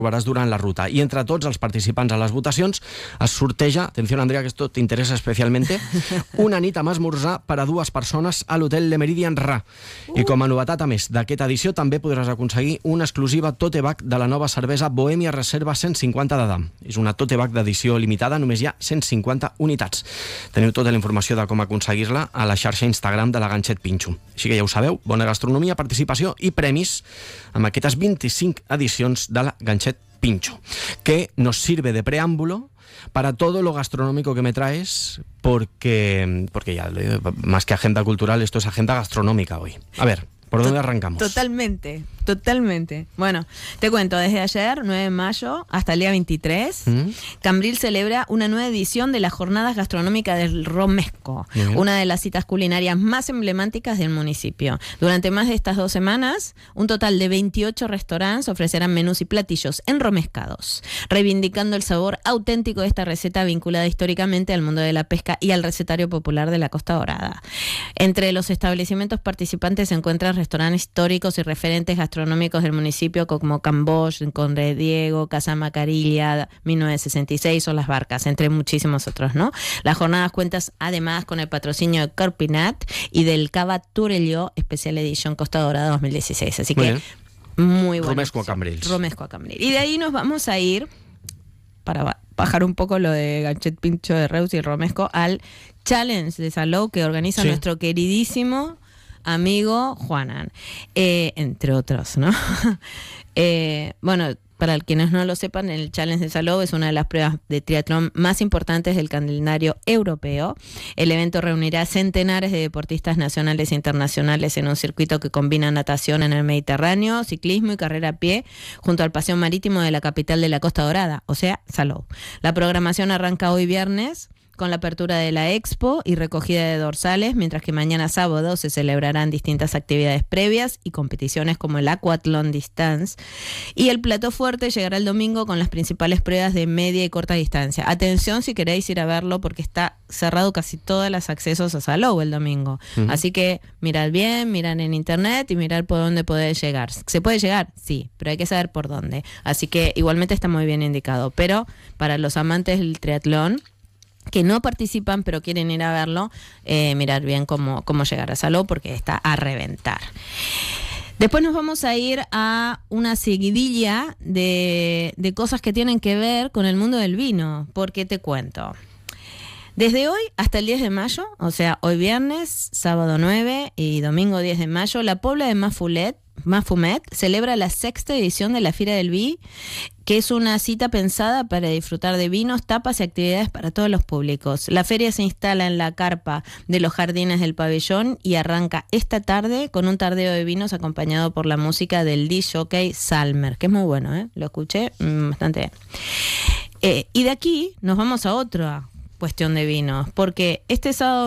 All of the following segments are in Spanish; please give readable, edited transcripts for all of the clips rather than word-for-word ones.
trobaràs durant la ruta. I entre tots els participants a les votacions es sorteja, atenció Andrea, que esto te interesa especialmente, una nit amb esmorzar per a 2 persones a l'hotel Le Méridien Ra. I com a novetat, a més, d'aquesta edició també podràs aconseguir una exclusiva tote bag de la nova cervesa Bohemia Reserva 150 d'Adam. És una tote bag d'edició limitada, només hi ha 150 unitats. Teniu tota la informació de com aconseguir-la a la xarxa Instagram de la Ganxet Pinxo. Així que ja ho sabeu, bona gastronomia, participació i premis amb aquestes 25 edicions de la Ganxet Pincho, que nos sirve de preámbulo para todo lo gastronómico que me traes, porque ya más que agenda cultural, esto es agenda gastronómica hoy. A ver, ¿por dónde arrancamos? Totalmente. Bueno, te cuento, desde ayer, 9 de mayo, hasta el día 23, Cambril celebra una nueva edición de las Jornadas Gastronómicas del Romesco, una de las citas culinarias más emblemáticas del municipio. Durante más de estas 2 semanas, un total de 28 restaurantes ofrecerán menús y platillos enromescados, reivindicando el sabor auténtico de esta receta vinculada históricamente al mundo de la pesca y al recetario popular de la Costa Dorada. Entre los establecimientos participantes se encuentran restaurantes históricos y referentes gastronómicos del municipio como Cambosh, Rincón de Diego, Casa Macarilla, 1966 o Las Barcas, entre muchísimos otros, ¿no? Las jornadas cuentan además con el patrocinio de Corpinat y del Cava Turelló Especial Edición Costa Dorada 2016. Así que muy bueno. Romesco a Cambril. Y de ahí nos vamos a ir, para bajar un poco lo de Ganxet Pincho de Reus y el Romesco, al Challenge de Salou que organiza nuestro queridísimo amigo Juanan, entre otros, ¿no? Bueno, para quienes no lo sepan, el Challenge de Salou es una de las pruebas de triatlón más importantes del calendario europeo. El evento reunirá centenares de deportistas nacionales e internacionales en un circuito que combina natación en el Mediterráneo, ciclismo y carrera a pie, junto al paseo marítimo de la capital de la Costa Dorada, o sea, Salou. La programación arranca hoy viernes, con la apertura de la expo y recogida de dorsales, mientras que mañana sábado se celebrarán distintas actividades previas y competiciones como el Aquathlon Distance, y el plato fuerte llegará el domingo con las principales pruebas de media y corta distancia. Atención si queréis ir a verlo, porque está cerrado casi todos los accesos a Salou el domingo, así que mirad bien, mirad en internet y mirad por dónde podéis llegar. ¿Se puede llegar? Sí, pero hay que saber por dónde, así que igualmente está muy bien indicado. Pero para los amantes del triatlón que no participan pero quieren ir a verlo, mirar bien cómo llegar a Salou, porque está a reventar. Después nos vamos a ir a una seguidilla de cosas que tienen que ver con el mundo del vino, porque te cuento. Desde hoy hasta el 10 de mayo, o sea, hoy viernes, sábado 9 y domingo 10 de mayo, la Pobla de Mafumet celebra la 6ª edición de la Fira del Vi, que es una cita pensada para disfrutar de vinos, tapas y actividades para todos los públicos. La feria se instala en la carpa de los jardines del pabellón y arranca esta tarde con un tardeo de vinos acompañado por la música del disc jockey Salmer, que es muy bueno, lo escuché bastante bien. Y de aquí nos vamos a otra cuestión de vinos, porque este sábado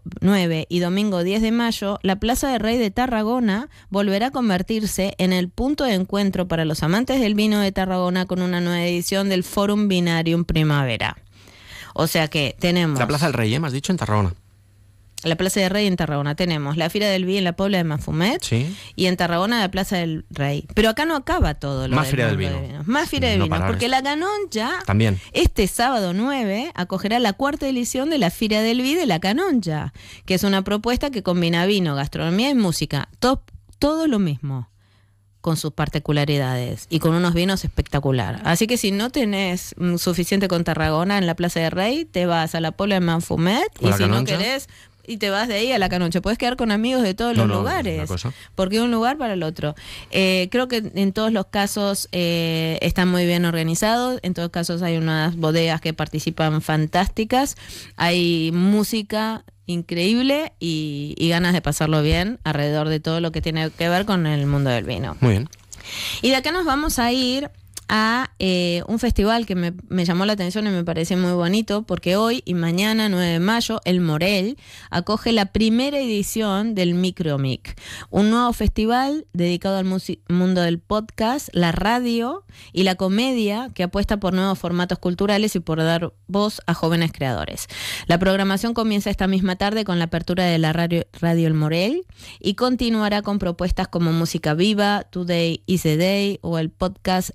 9 y domingo 10 de mayo, la Plaza de Rey de Tarragona volverá a convertirse en el punto de encuentro para los amantes del vino de Tarragona con una nueva edición del Forum Vinarium Primavera. O sea que tenemos... La Plaza del Rey, me has dicho, en Tarragona. La Plaza del Rey en Tarragona. Tenemos la Fira del Vi en la Pobla de Mafumet, y en Tarragona la Plaza del Rey. Pero acá no acaba todo lo Más Feria del Vino. Más Feria del Vino, porque la Canonja también este sábado 9 acogerá la 4ª edición de la Feria del Vi de la Canonja, que es una propuesta que combina vino, gastronomía y música. Todo lo mismo, con sus particularidades y con unos vinos espectacular. Así que si no tenés suficiente con Tarragona en la Plaza del Rey, te vas a la Pobla de Mafumet, y si no querés, y te vas de ahí a la Canonja. Puedes quedar con amigos de todos los lugares, porque es un lugar para el otro. Creo que en todos los casos están muy bien organizados. En todos los casos hay unas bodegas que participan fantásticas. Hay música increíble y ganas de pasarlo bien alrededor de todo lo que tiene que ver con el mundo del vino. Muy bien. Y de acá nos vamos a ir a un festival que me llamó la atención y me parece muy bonito, porque hoy y mañana, 9 de mayo, el Morell acoge la primera edición del Micromic, un nuevo festival dedicado al mundo del podcast, la radio y la comedia, que apuesta por nuevos formatos culturales y por dar voz a jóvenes creadores. La programación comienza esta misma tarde con la apertura de la radio El Morell y continuará con propuestas como Música Viva, Today is the Day o el podcast La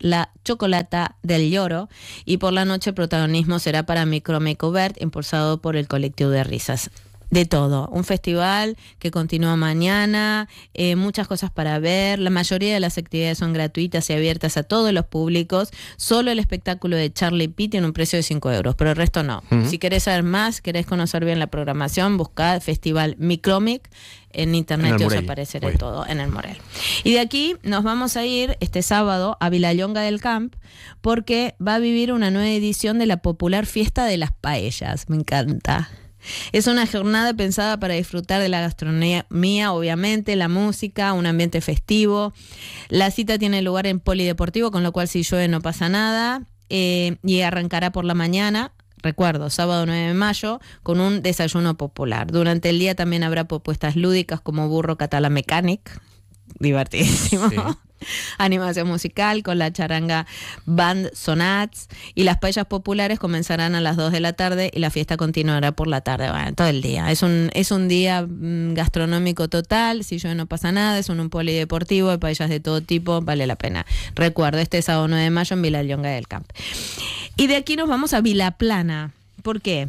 Chocolata del Lloro, y por la noche el protagonismo será para Micro Makeover, impulsado por el colectivo de risas. De todo, un festival que continúa mañana, muchas cosas para ver, la mayoría de las actividades son gratuitas y abiertas a todos los públicos, solo el espectáculo de Charlie P tiene un precio de 5 euros, pero el resto no. Si querés saber más, querés conocer bien la programación, buscá Festival Micromic, en internet os aparecerá todo, en el Morel. Y de aquí nos vamos a ir este sábado a Vilallonga del Camp, porque va a vivir una nueva edición de la popular fiesta de las paellas, me encanta. Es una jornada pensada para disfrutar de la gastronomía, obviamente, la música, un ambiente festivo. La cita tiene lugar en polideportivo, con lo cual si llueve no pasa nada, y arrancará por la mañana. Recuerdo, sábado 9 de mayo, con un desayuno popular. Durante el día también habrá propuestas lúdicas como Burro Catalan Mechanic, divertidísimo. Sí. Animación musical con la charanga Band Sonats, y las paellas populares comenzarán a las 2 de la tarde y la fiesta continuará por la tarde, bueno, todo el día. Es un día gastronómico total, si llueve no pasa nada, es un polideportivo, hay paellas de todo tipo, vale la pena. Recuerdo, este sábado 9 de mayo en Vilallonga del Camp. Y de aquí nos vamos a Vilaplana. ¿Por qué?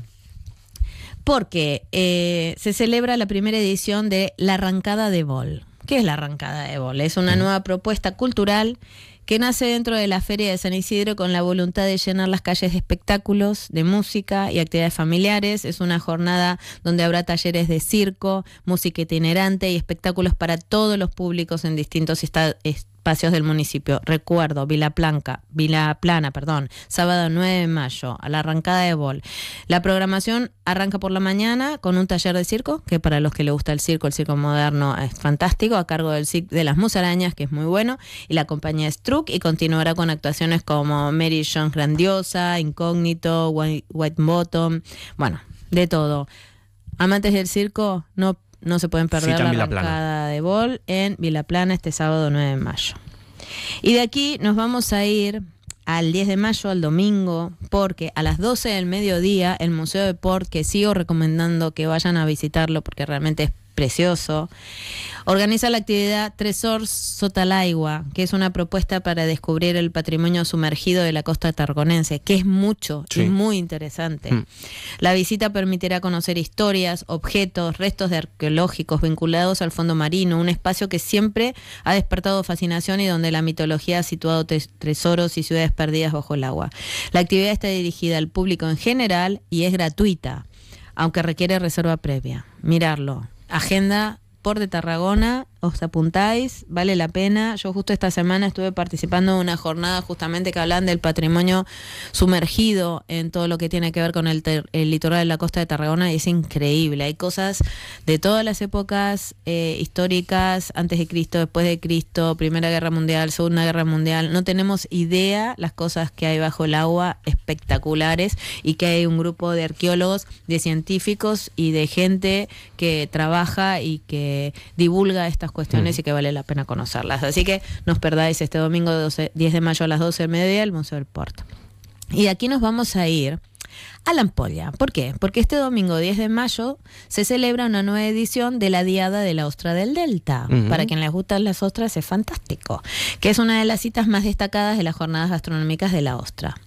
Porque se celebra la primera edición de La Arrancada de Bol. ¿Qué es la Arrancada de Bol? Es una nueva propuesta cultural que nace dentro de la Feria de San Isidro con la voluntad de llenar las calles de espectáculos, de música y actividades familiares. Es una jornada donde habrá talleres de circo, música itinerante y espectáculos para todos los públicos en distintos espacios del municipio. Recuerdo, Vilaplana, sábado 9 de mayo, a la Arrancada de Bol. La programación arranca por la mañana con un taller de circo, que para los que les gusta el circo moderno es fantástico, a cargo del de las Musarañas, que es muy bueno, y la compañía Struck, y continuará con actuaciones como Mary Jones Grandiosa, Incógnito, White Bottom, bueno, de todo. Amantes del circo, no se pueden perder la Arrancada de Bol en Vilaplana este sábado 9 de mayo. Y de aquí nos vamos a ir al 10 de mayo, al domingo, porque a las 12 del mediodía el Museo de Port, que sigo recomendando que vayan a visitarlo porque realmente es precioso, organiza la actividad Tresors Sotalaigua, que es una propuesta para descubrir el patrimonio sumergido de la costa tarraconense, que es mucho y muy interesante. La visita permitirá conocer historias, objetos, restos arqueológicos vinculados al fondo marino, un espacio que siempre ha despertado fascinación y donde la mitología ha situado tesoros y ciudades perdidas bajo el agua. La actividad está dirigida al público en general y es gratuita, aunque requiere reserva previa. Mirarlo. Agenda Port de Tarragona, os apuntáis, vale la pena. Yo justo esta semana estuve participando en una jornada justamente que hablan del patrimonio sumergido en todo lo que tiene que ver con el litoral de la costa de Tarragona, y es increíble. Hay cosas de todas las épocas históricas, antes de Cristo, después de Cristo, Primera Guerra Mundial, Segunda Guerra Mundial. No tenemos idea las cosas que hay bajo el agua, espectaculares, y que hay un grupo de arqueólogos, de científicos y de gente que trabaja y que divulga estas cuestiones y que vale la pena conocerlas. Así que no os perdáis este domingo 10 de mayo a las 12 del mediodía el Museo del Port. Y de aquí nos vamos a ir a La Ampolla. ¿Por qué? Porque este domingo 10 de mayo se celebra una nueva edición de la Diada de la Ostra del Delta. Para quien les gustan las ostras es fantástico, que es una de las citas más destacadas de las jornadas gastronómicas de la ostra.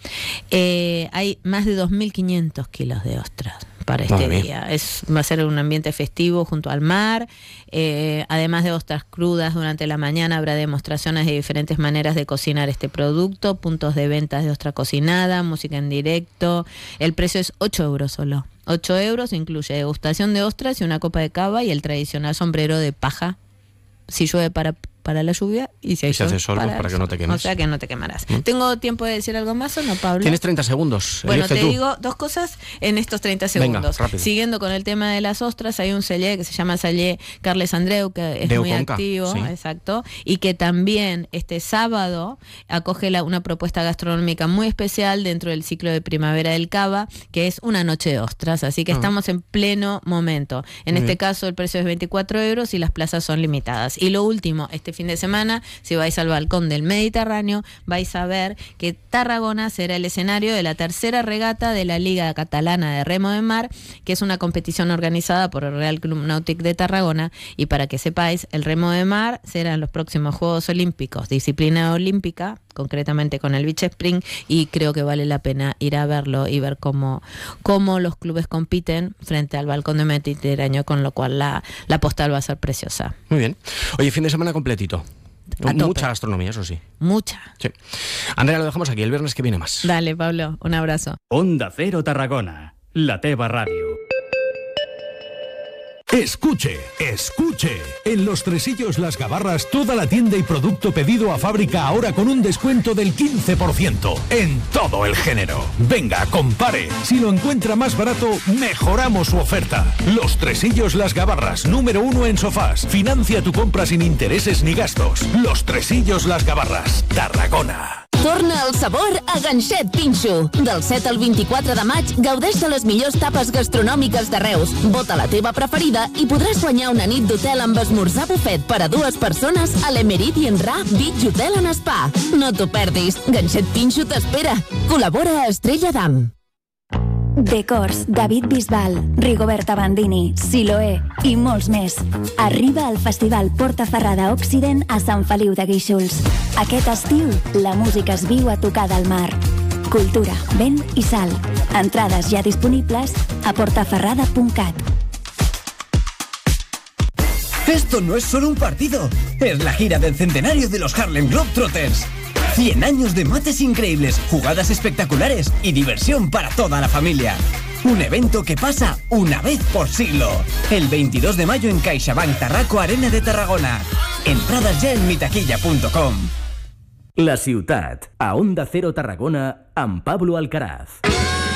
Hay más de 2.500 kilos de ostras para este día. Va a ser un ambiente festivo junto al mar. Además de ostras crudas, durante la mañana habrá demostraciones de diferentes maneras de cocinar este producto, puntos de ventas de ostra cocinada, música en directo. El precio es 8 euros solo. 8 euros incluye degustación de ostras y una copa de cava y el tradicional sombrero de paja, si llueve para la lluvia, y si hace sol para que no te quemes. O sea que no te quemarás. ¿Tengo tiempo de decir algo más o no, Pablo? Tienes 30 segundos. Bueno, te digo dos cosas en estos 30 segundos. Venga, siguiendo con el tema de las ostras, hay un celler que se llama Celler Carles Andreu, que es muy activo, exacto, y que también este sábado acoge una propuesta gastronómica muy especial dentro del ciclo de primavera del Cava, que es una noche de ostras, así que estamos en pleno momento. En este caso el precio es 24 euros y las plazas son limitadas. Y lo último, este fin de semana, si vais al balcón del Mediterráneo, vais a ver que Tarragona será el escenario de la tercera regata de la Liga Catalana de Remo de Mar, que es una competición organizada por el Real Club Nàutic de Tarragona. Y para que sepáis, el remo de mar será en los próximos Juegos Olímpicos, disciplina olímpica, concretamente con el Beach Spring, y creo que vale la pena ir a verlo y ver cómo los clubes compiten frente al balcón de Mediterráneo, con lo cual la postal va a ser preciosa. Muy bien. Oye, fin de semana completito. Mucha gastronomía, eso sí. Mucha. Sí. Andrea, lo dejamos aquí. El viernes que viene más. Dale, Pablo. Un abrazo. Onda Cero Tarragona, la teva radio. Escuche, escuche. En Los Tresillos Las Gabarras, toda la tienda y producto pedido a fábrica ahora con un descuento del 15% en todo el género. Venga, compare. Si lo encuentra más barato, mejoramos su oferta. Los Tresillos Las Gabarras, número 1 en sofás. Financia tu compra sin intereses ni gastos. Los Tresillos Las Gabarras, Tarragona. Torna el sabor a Ganxet Pinxo. Del 7 al 24 de maig, gaudeix de les millors tapes gastronòmiques de Reus. Vota la teva preferida i podràs guanyar una nit d'hotel amb esmorzar bufet per a 2 persones a l'Emeridien Ra Beach Hotel and Spa. No t'ho perdis. Ganxet Pinxo t'espera. Col·labora a Estrella Damm. Decors, David Bisbal, Rigoberta Bandini, Siloé i molts més. Arriba al Festival Portaferrada Occident a Sant Feliu de Guíxols. Aquest estiu, la música es viu a tocar del mar. Cultura, vent i sal. Entrades ja disponibles a portaferrada.cat. Esto no es solo un partido, es la gira del centenario de los Harlem Globetrotters. 100 años de mates increíbles, jugadas espectaculares y diversión para toda la familia. Un evento que pasa una vez por siglo. El 22 de mayo en CaixaBank Tarraco Arena de Tarragona. Entradas ya en mitaquilla.com. La ciutat, a Onda Cero Tarragona, amb Pablo Alcaraz.